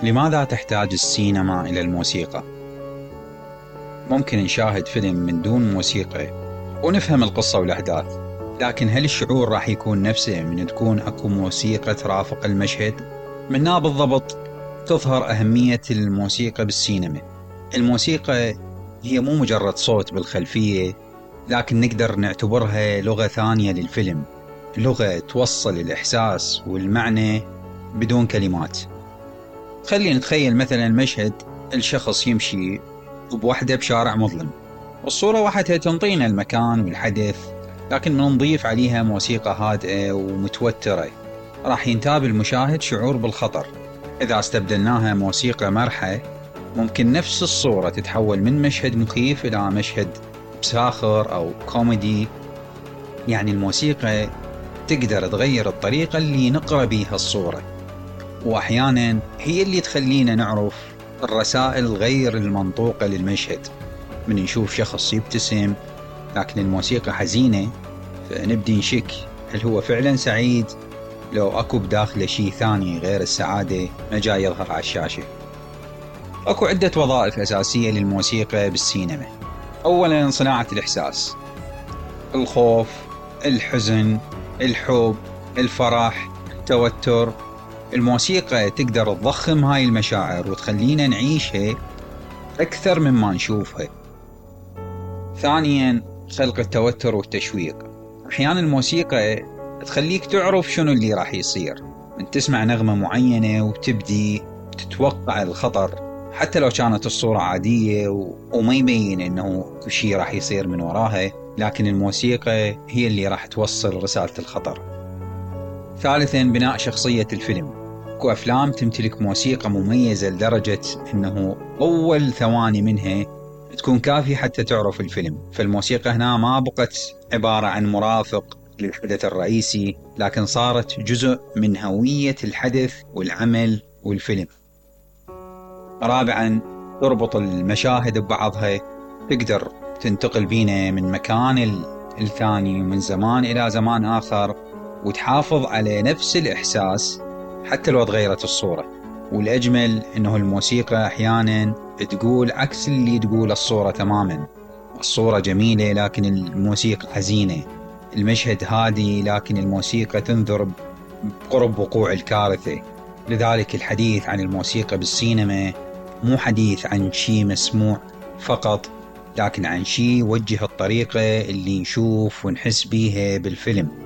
لماذا تحتاج السينما إلى الموسيقى؟ ممكن نشاهد فيلم من دون موسيقى ونفهم القصة والأحداث، لكن هل الشعور راح يكون نفسه من تكون أكو موسيقى ترافق المشهد؟ من هنا بالضبط تظهر أهمية الموسيقى بالسينما. الموسيقى هي مو مجرد صوت بالخلفية، لكن نقدر نعتبرها لغة ثانية للفيلم، لغة توصل الإحساس والمعنى بدون كلمات. خلينا نتخيل مثلا مشهد الشخص يمشي بوحدة بشارع مظلم، والصورة وحدها تنطينا المكان والحدث، لكن من نضيف عليها موسيقى هادئة ومتوترة راح ينتاب المشاهد شعور بالخطر. إذا استبدلناها موسيقى مرحة ممكن نفس الصورة تتحول من مشهد مخيف إلى مشهد ساخر أو كوميدي. يعني الموسيقى تقدر تغير الطريقة اللي نقرأ بيها الصورة، وأحيانا هي اللي تخلينا نعرف الرسائل غير المنطوقة للمشهد. من نشوف شخص يبتسم لكن الموسيقى حزينة، فنبدي نشك هل هو فعلا سعيد لو أكو بداخله شيء ثاني غير السعادة ما جاي يظهر على الشاشة. أكو عدة وظائف أساسية للموسيقى بالسينما. أولا صناعة الإحساس، الخوف، الحزن، الحب، الفرح، التوتر. الموسيقى تقدر تضخم هاي المشاعر وتخلينا نعيشها أكثر مما نشوفها. ثانياً خلق التوتر والتشويق. أحياناً الموسيقى تخليك تعرف شنو اللي راح يصير، من تسمع نغمة معينة وتبدي تتوقع الخطر حتى لو كانت الصورة عادية وما يبين إنه شيء راح يصير من وراها، لكن الموسيقى هي اللي راح توصل رسالة الخطر. ثالثاً بناء شخصية الفيلم. اكو افلام تمتلك موسيقى مميزة لدرجة انه اول ثواني منها تكون كافية حتى تعرف الفيلم. فالموسيقى هنا ما بقت عبارة عن مرافق للحدث الرئيسي، لكن صارت جزء من هوية الحدث والعمل والفيلم. رابعا تربط المشاهد ببعضها، تقدر تنتقل بينا من مكان الثاني ومن زمان الى زمان اخر، وتحافظ على نفس الاحساس حتى لو تغيرت الصورة. والأجمل إنه الموسيقى أحياناً تقول عكس اللي تقول الصورة تماماً. الصورة جميلة لكن الموسيقى حزينة، المشهد هادي لكن الموسيقى تنذر بقرب وقوع الكارثة. لذلك الحديث عن الموسيقى بالسينما مو حديث عن شيء مسموع فقط، لكن عن شيء يوجه الطريقة اللي نشوف ونحس بيها بالفيلم.